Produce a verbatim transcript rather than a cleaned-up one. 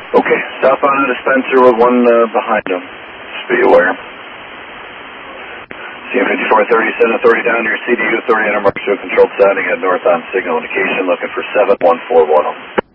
Okay, southbound out of Spencer with one uh, behind him. Just be aware. C M fifty-four thirty, send authority down to your C D U, authority enter mark to a controlled sounding at north on signal indication, looking for seven one four one zero.